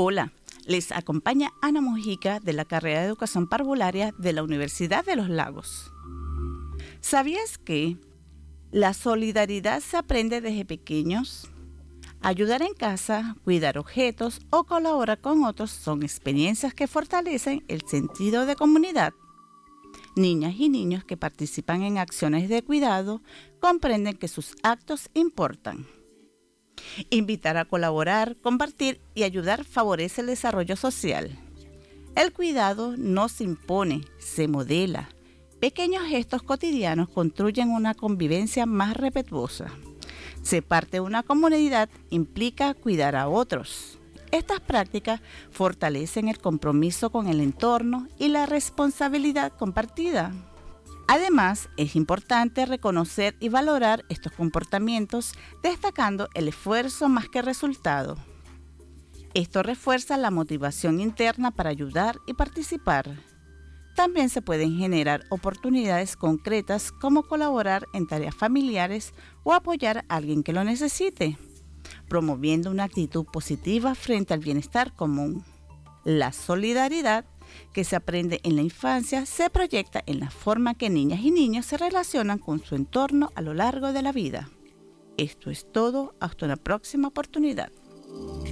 Hola, les acompaña Ana Mojica de la carrera de Educación Parvularia de la Universidad de los Lagos. ¿Sabías que la solidaridad se aprende desde pequeños? Ayudar en casa, cuidar objetos o colaborar con otros son experiencias que fortalecen el sentido de comunidad. Niñas y niños que participan en acciones de cuidado comprenden que sus actos importan. Invitar a colaborar, compartir y ayudar favorece el desarrollo social. El cuidado no se impone, se modela. Pequeños gestos cotidianos construyen una convivencia más respetuosa. Ser parte de una comunidad implica cuidar a otros. Estas prácticas fortalecen el compromiso con el entorno y la responsabilidad compartida. Además, es importante reconocer y valorar estos comportamientos, destacando el esfuerzo más que el resultado. Esto refuerza la motivación interna para ayudar y participar. También se pueden generar oportunidades concretas como colaborar en tareas familiares o apoyar a alguien que lo necesite, promoviendo una actitud positiva frente al bienestar común. La solidaridad que se aprende en la infancia se proyecta en la forma que niñas y niños se relacionan con su entorno a lo largo de la vida. Esto es todo, hasta una próxima oportunidad.